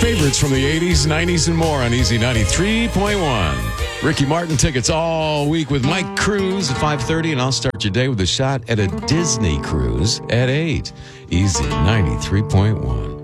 favorites from the 80s, 90s, and more on Easy 93.1. Ricky Martin tickets all week with Mike Cruz at 5:30, and I'll start your day with a shot at a Disney cruise at 8. Easy 93.1.